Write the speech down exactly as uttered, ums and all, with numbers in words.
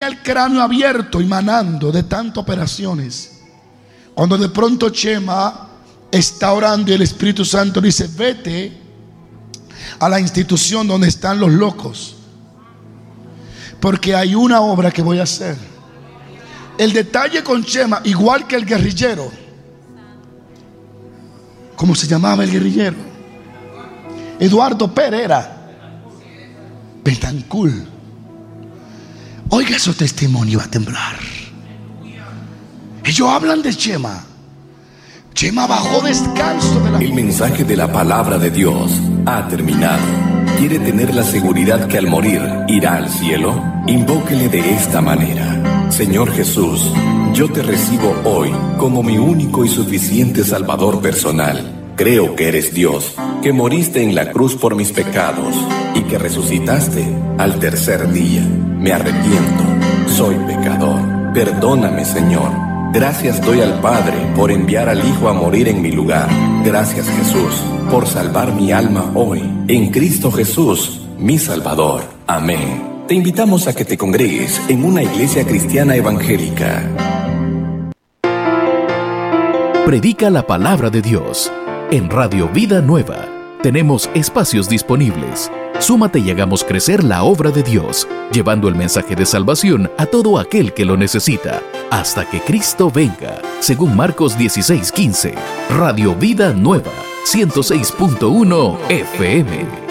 el cráneo abierto y manando de tantas operaciones. Cuando de pronto Chema está orando y el Espíritu Santo dice: vete a la institución donde están los locos, porque hay una obra que voy a hacer. El detalle con Chema, igual que el guerrillero, ¿cómo se llamaba el guerrillero? Eduardo Pereira Betancourt. Oiga, su testimonio va a temblar. Ellos hablan de Chema. Chema bajó descalzo de la... El mensaje de la palabra de Dios ha terminado. ¿Quiere tener la seguridad que al morir irá al cielo? Invóquele de esta manera: Señor Jesús, yo te recibo hoy como mi único y suficiente Salvador personal. Creo que eres Dios, que moriste en la cruz por mis pecados y que resucitaste al tercer día. Me arrepiento, soy pecador. Perdóname, Señor. Gracias doy al Padre por enviar al Hijo a morir en mi lugar. Gracias, Jesús, por salvar mi alma hoy. En Cristo Jesús, mi Salvador. Amén. Te invitamos a que te congregues en una iglesia cristiana evangélica. Predica la palabra de Dios. En Radio Vida Nueva tenemos espacios disponibles. Súmate y hagamos crecer la obra de Dios, llevando el mensaje de salvación a todo aquel que lo necesita, hasta que Cristo venga, según Marcos dieciséis quince. Radio Vida Nueva, ciento seis punto uno F M.